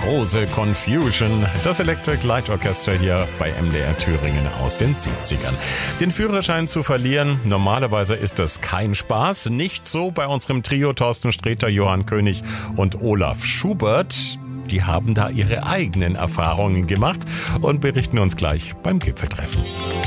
Rose Confusion, das Electric Light Orchestra hier bei MDR Thüringen aus den 70ern. Den Führerschein zu verlieren, normalerweise ist das kein Spaß. Nicht so bei unserem Trio Thorsten Sträter, Johann König und Olaf Schubert. Die haben da ihre eigenen Erfahrungen gemacht und berichten uns gleich beim Gipfeltreffen.